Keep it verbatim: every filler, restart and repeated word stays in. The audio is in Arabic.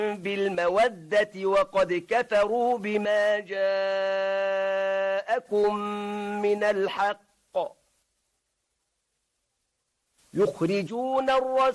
بالمودة وقد كفروا بما جاءكم من الحق يخرجون الرسول